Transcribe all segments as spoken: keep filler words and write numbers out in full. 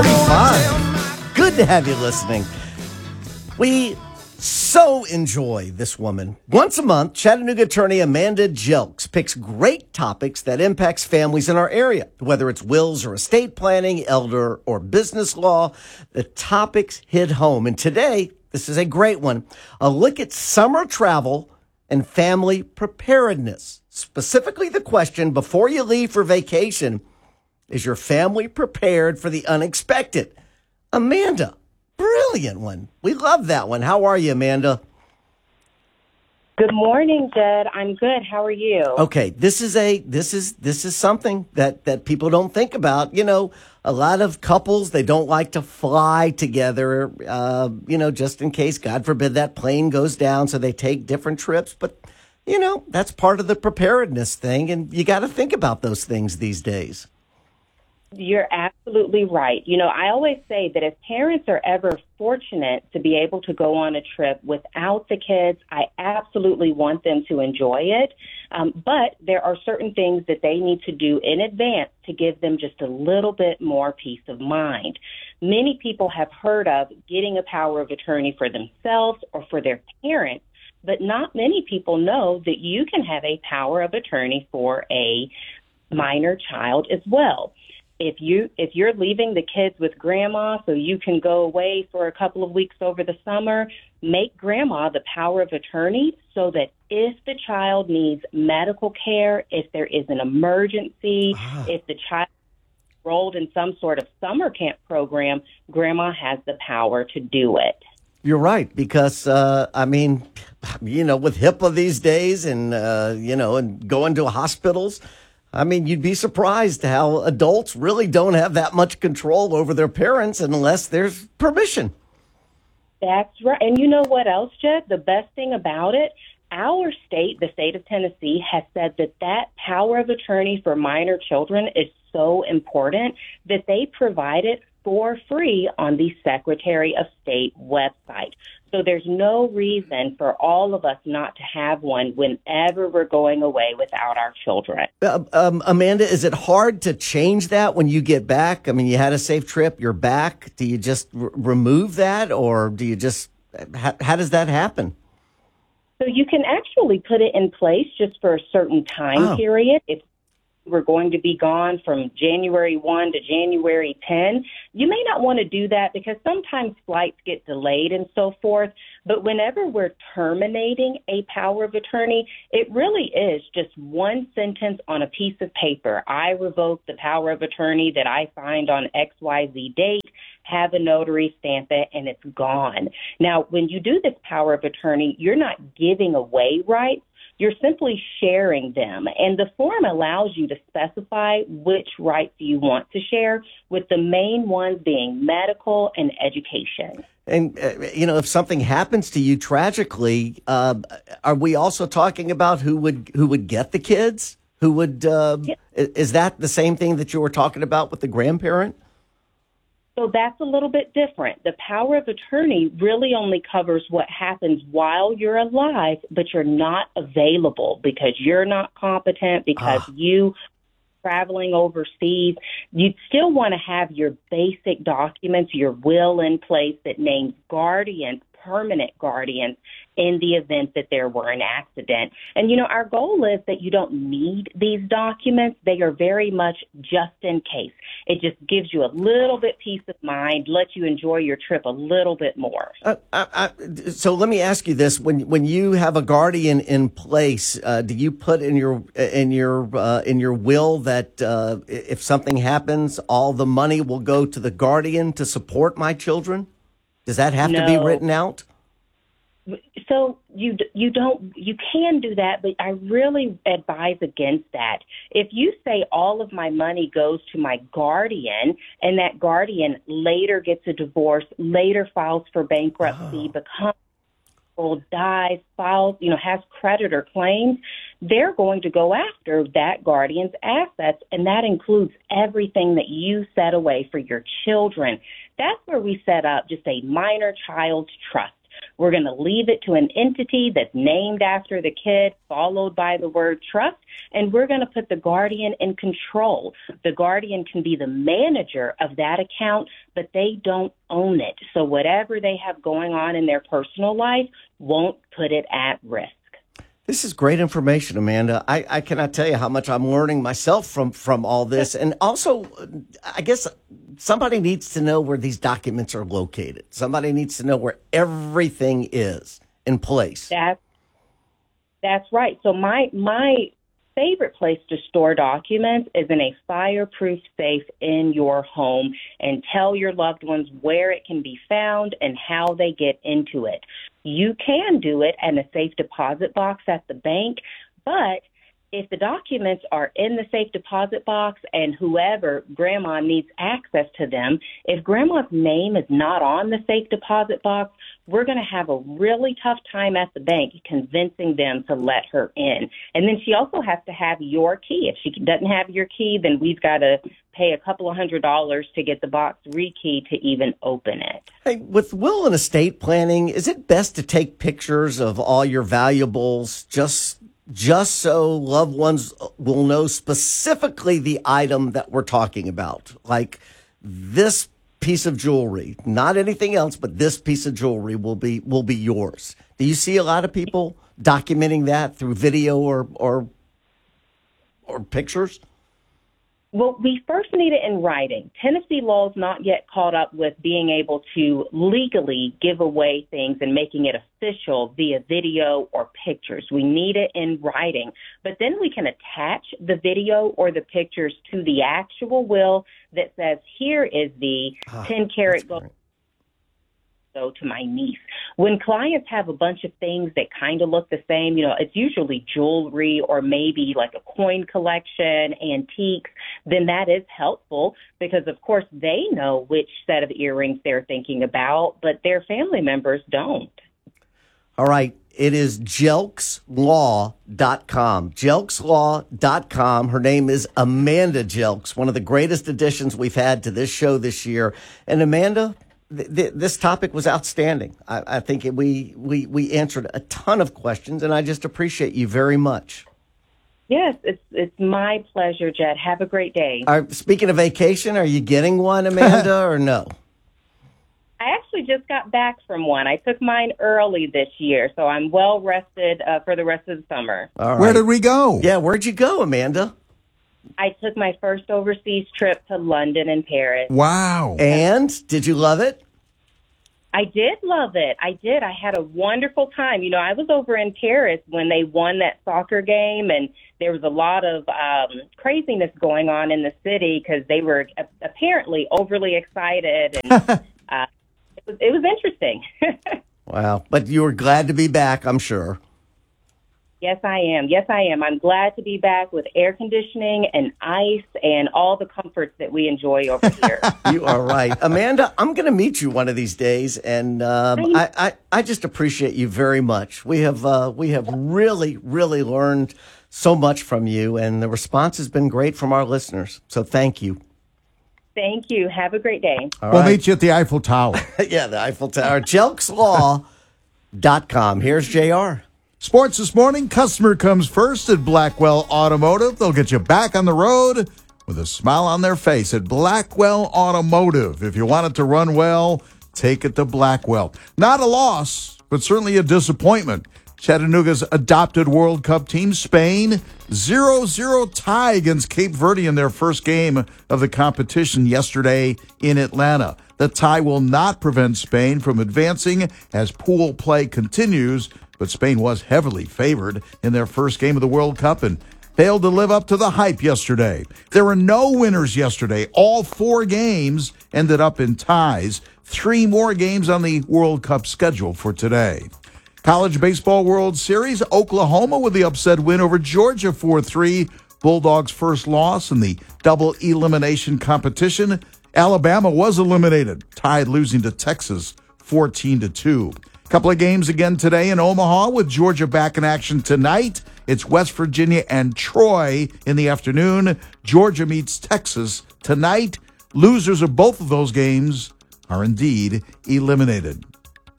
Fine. Good to have you listening. We so enjoy this woman. Once a month, Chattanooga attorney Amanda Jelks picks great topics that impacts families in our area. Whether it's wills or estate planning, elder or business law, the topics hit home. And today, this is a great one. A look at summer travel and family preparedness. Specifically the question, before you leave for vacation, is your family prepared for the unexpected? Amanda, brilliant one. We love that one. How are you, Amanda? Good morning, Jed. I'm good. How are you? Okay, this is a this is this is something that that people don't think about. You know, a lot of couples, they don't like to fly together. Uh, you know, just in case, God forbid, that plane goes down, so they take different trips. But you know, that's part of the preparedness thing, and you got to think about those things these days. You're absolutely right. You know, I always say that if parents are ever fortunate to be able to go on a trip without the kids, I absolutely want them to enjoy it. Um, but there are certain things that they need to do in advance to give them just a little bit more peace of mind. Many people have heard of getting a power of attorney for themselves or for their parents, but not many people know that you can have a power of attorney for a minor child as well. If you if you're leaving the kids with grandma so you can go away for a couple of weeks over the summer, make grandma the power of attorney so that if the child needs medical care, if there is an emergency, ah. if the child is enrolled in some sort of summer camp program, grandma has the power to do it. You're right, because, uh, I mean, you know, with HIPAA these days and, uh, you know, and going to hospitals, I mean, you'd be surprised how adults really don't have that much control over their parents unless there's permission. That's right. And you know what else, Jed? The best thing about it, our state, the state of Tennessee, has said that that power of attorney for minor children is so important that they provide it for free on the Secretary of State website. So there's no reason for all of us not to have one whenever we're going away without our children. Uh, um, Amanda, is it hard to change that when you get back? I mean, you had a safe trip, you're back. Do you just r- remove that, or do you just, how, how does that happen? So you can actually put it in place just for a certain time oh. period. If we're going to be gone from January first to January tenth. You may not want to do that because sometimes flights get delayed and so forth. But whenever we're terminating a power of attorney, it really is just one sentence on a piece of paper. I revoke the power of attorney that I signed on X Y Z date, have a notary stamp it, and it's gone. Now, when you do this power of attorney, you're not giving away rights. You're simply sharing them, and the form allows you to specify which rights you want to share, with the main ones being medical and education. And, uh, you know, if something happens to you tragically, uh, are we also talking about who would who would get the kids? Who would, uh, yeah. Is that the same thing that you were talking about with the grandparent? So that's a little bit different. The power of attorney really only covers what happens while you're alive, but you're not available because you're not competent, because ah. you traveling overseas. You'd still want to have your basic documents, your will in place that names guardians, permanent guardians, in the event that there were an accident. And, you know, our goal is that you don't need these documents. They are very much just in case. It just gives you a little bit peace of mind, lets you enjoy your trip a little bit more. Uh, I, I, so let me ask you this. When when you have a guardian in place, uh, do you put in your in your uh, in your will that uh, if something happens, all the money will go to the guardian to support my children? Does that have no. to be written out? So you you don't you can do that, but I really advise against that. If you say all of my money goes to my guardian, and that guardian later gets a divorce, later files for bankruptcy, oh. becomes dies, files, you know, has creditor claims, they're going to go after that guardian's assets, and that includes everything that you set away for your children. That's where we set up just a minor child's trust, We're going to leave it to an entity that's named after the kid, followed by the word trust, and we're going to put the guardian in control. The guardian can be the manager of that account, but they don't own it. So whatever they have going on in their personal life won't put it at risk. This is great information, Amanda. I, I cannot tell you how much I'm learning myself from, from all this. And also, I guess somebody needs to know where these documents are located. Somebody needs to know where everything is in place. That's, that's right. So my my favorite place to store documents is in a fireproof safe in your home, and tell your loved ones where it can be found and how they get into it. You can do it in a safe deposit box at the bank, but if the documents are in the safe deposit box and whoever, grandma, needs access to them, if grandma's name is not on the safe deposit box, we're going to have a really tough time at the bank convincing them to let her in. And then she also has to have your key. If she doesn't have your key, then we've got to pay a couple of hundred dollars to get the box rekeyed to even open it. Hey, with will and estate planning, is it best to take pictures of all your valuables just just so loved ones will know specifically the item that we're talking about? Like this piece of jewelry, not anything else, but this piece of jewelry will be will be yours. Do you see a lot of people documenting that through video or or or pictures? Well, we first need it in writing. Tennessee law is not yet caught up with being able to legally give away things and making it official via video or pictures. We need it in writing. But then we can attach the video or the pictures to the actual will that says, here is the oh, ten karat gold to my niece. When clients have a bunch of things that kind of look the same, you know, it's usually jewelry or maybe like a coin collection, antiques, then that is helpful because, of course, they know which set of earrings they're thinking about, but their family members don't. All right. It is jelks law dot com. jelks law dot com. Her name is Amanda Jelks, one of the greatest additions we've had to this show this year. And Amanda, th- th- this topic was outstanding. I, I think it, we, we, we answered a ton of questions, and I just appreciate you very much. Yes, it's it's my pleasure, Jed. Have a great day. Are, speaking of vacation, are you getting one, Amanda, or no? I actually just got back from one. I took mine early this year, so I'm well rested uh, for the rest of the summer. All right. Where did we go? Yeah, where'd you go, Amanda? I took my first overseas trip to London and Paris. Wow. And did you love it? I did love it. I did. I had a wonderful time. You know, I was over in Paris when they won that soccer game, and there was a lot of um, craziness going on in the city because they were uh, apparently overly excited, and uh, it was, it was interesting. Wow. But you were glad to be back, I'm sure. Yes, I am. Yes, I am. I'm glad to be back with air conditioning and ice and all the comforts that we enjoy over here. You are right. Amanda, I'm going to meet you one of these days, and um, I, I, I just appreciate you very much. We have uh, we have really, really learned so much from you, and the response has been great from our listeners. So thank you. Thank you. Have a great day. All we'll right. meet you at the Eiffel Tower. Yeah, the Eiffel Tower. jelks law dot com. Here's J R. Sports this morning, customer comes first at Blackwell Automotive. They'll get you back on the road with a smile on their face at Blackwell Automotive. If you want it to run well, take it to Blackwell. Not a loss, but certainly a disappointment. Chattanooga's adopted World Cup team, Spain, zero zero tie against Cape Verde in their first game of the competition yesterday in Atlanta. The tie will not prevent Spain from advancing as pool play continues, but Spain was heavily favored in their first game of the World Cup and failed to live up to the hype yesterday. There were no winners yesterday. All four games ended up in ties. Three more games on the World Cup schedule for today. College Baseball World Series, Oklahoma with the upset win over Georgia four three. Bulldogs' first loss in the double elimination competition. Alabama was eliminated, tied losing to Texas fourteen to two. Couple of games again today in Omaha with Georgia back in action tonight. It's West Virginia and Troy in the afternoon. Georgia meets Texas tonight. Losers of both of those games are indeed eliminated.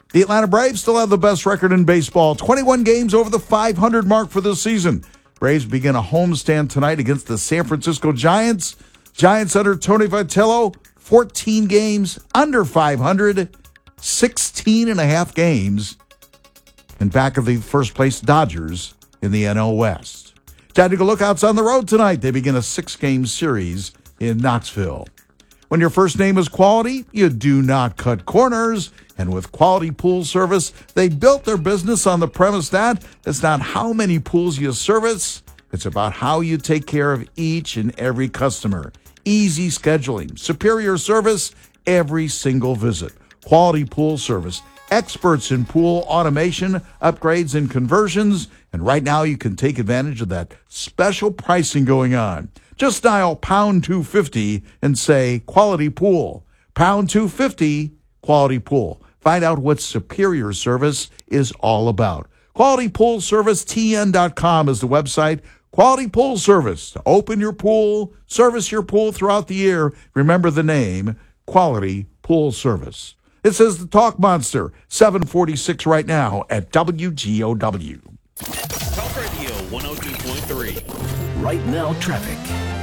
The Atlanta Braves still have the best record in baseball, twenty-one games over the five hundred mark for this season. Braves begin a homestand tonight against the San Francisco Giants. Giants under Tony Vitello, fourteen games under five hundred, sixteen and a half games in back of the first-place Dodgers in the N L West. Chattanooga Lookouts on the road tonight. They begin a six-game series in Knoxville. When your first name is Quality, you do not cut corners. And with Quality Pool Service, they built their business on the premise that it's not how many pools you service, it's about how you take care of each and every customer. Easy scheduling, superior service, every single visit. Quality Pool Service, experts in pool automation, upgrades, and conversions. And right now you can take advantage of that special pricing going on. Just dial pound two fifty and say Quality Pool. Pound two fifty, Quality Pool. Find out what superior service is all about. Quality Pool Service T N dot com is the website. Quality Pool Service. To open your pool, service your pool throughout the year. Remember the name, Quality Pool Service. This is the Talk Monster, seven forty-six right now at W G O W. Talk Radio one oh two point three. Right now, traffic.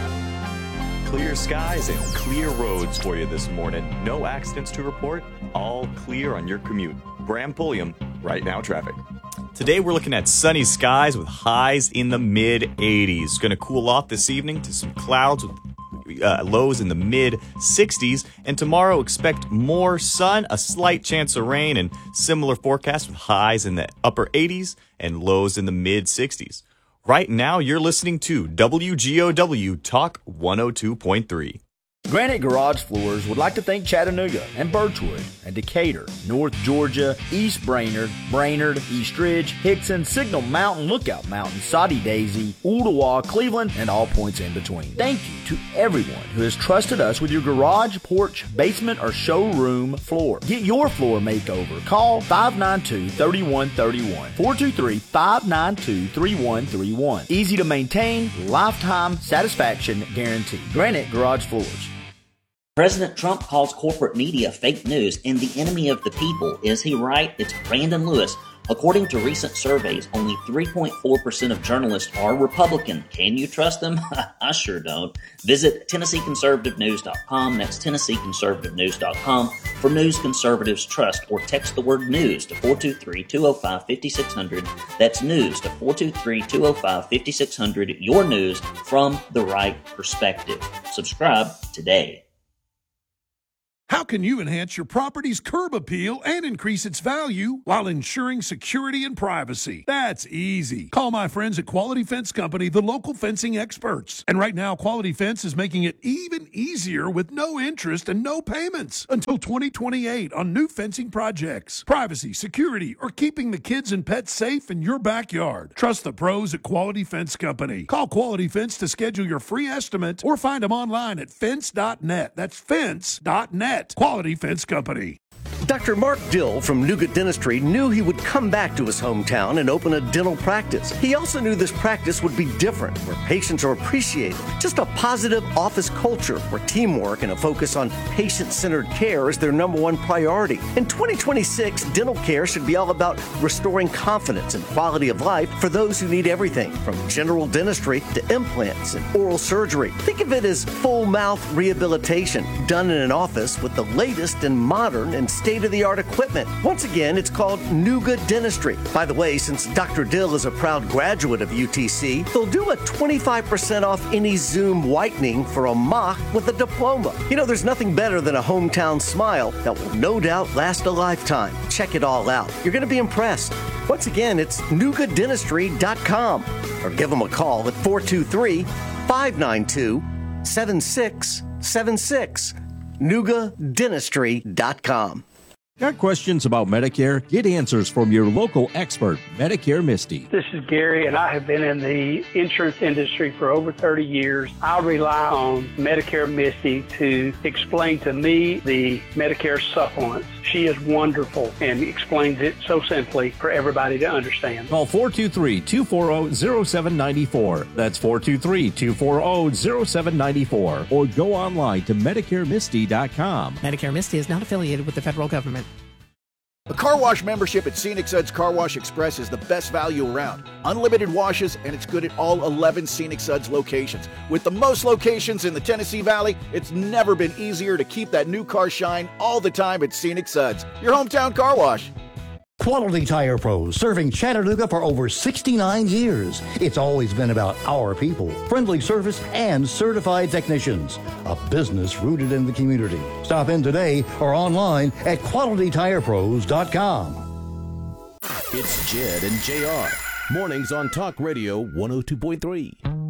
Clear skies and clear roads for you this morning. No accidents to report. All clear on your commute. Graham Pulliam, Right Now Traffic. Today we're looking at sunny skies with highs in the mid eighties. Going to cool off this evening to some clouds with uh, lows in the mid sixties. And tomorrow expect more sun, a slight chance of rain, and similar forecast with highs in the upper eighties and lows in the mid sixties. Right now, you're listening to W G O W Talk one oh two point three. Granite Garage Floors would like to thank Chattanooga and Birchwood and Decatur, North Georgia, East Brainerd, Brainerd, East Ridge, Hickson, Signal Mountain, Lookout Mountain, Soddy Daisy, Ooltewah, Cleveland, and all points in between. Thank you to everyone who has trusted us with your garage, porch, basement, or showroom floor. Get your floor makeover. Call five nine two, three one three one, four two three, five nine two, three one three one. Easy to maintain, lifetime satisfaction guarantee. Granite Garage Floors. President Trump calls corporate media fake news and the enemy of the people. Is he right? It's Brandon Lewis. According to recent surveys, only three point four percent of journalists are Republican. Can you trust them? I sure don't. Visit Tennessee Conservative News dot com. That's Tennessee Conservative News dot com for news conservatives trust, or text the word news to four two three, two oh five, five six zero zero. That's news to four two three, two oh five, five six zero zero. Your news from the right perspective. Subscribe today. How can you enhance your property's curb appeal and increase its value while ensuring security and privacy? That's easy. Call my friends at Quality Fence Company, the local fencing experts. And right now, Quality Fence is making it even easier with no interest and no payments until twenty twenty-eight on new fencing projects. Privacy, security, or keeping the kids and pets safe in your backyard. Trust the pros at Quality Fence Company. Call Quality Fence to schedule your free estimate or find them online at fence dot net. That's fence dot net. Quality Fence Company. Doctor Mark Dill from Nougat Dentistry knew he would come back to his hometown and open a dental practice. He also knew this practice would be different, where patients are appreciated. Just a positive office culture where teamwork and a focus on patient-centered care is their number one priority. In twenty twenty-six, dental care should be all about restoring confidence and quality of life for those who need everything from general dentistry to implants and oral surgery. Think of it as full mouth rehabilitation done in an office with the latest and modern and state-of-the-art equipment. Once again, it's called Nougat Dentistry. By the way, since Doctor Dill is a proud graduate of U T C, they'll do a twenty-five percent off any Zoom whitening for a mock with a diploma. You know, there's nothing better than a hometown smile that will no doubt last a lifetime. Check it all out. You're going to be impressed. Once again, it's nougat dentistry dot com or give them a call at four two three, five nine two, seven six seven six. nougat dentistry dot com. Got questions about Medicare? Get answers from your local expert, Medicare Misty. This is Gary, and I have been in the insurance industry for over thirty years. I rely on Medicare Misty to explain to me the Medicare supplements. She is wonderful and explains it so simply for everybody to understand. Call four two three, two four zero, zero seven nine four. That's four two three, two four zero, zero seven nine four. Or go online to Medicare Misty dot com. Medicare Misty is not affiliated with the federal government. A car wash membership at Scenic Suds Car Wash Express is the best value around. Unlimited washes, and it's good at all eleven Scenic Suds locations. With the most locations in the Tennessee Valley, it's never been easier to keep that new car shine all the time at Scenic Suds, your hometown car wash. Quality Tire Pros, serving Chattanooga for over sixty-nine years. It's always been about our people, friendly service, and certified technicians. A business rooted in the community. Stop in today or online at quality tire pros dot com. It's Jed and J R. Mornings on Talk Radio one oh two point three.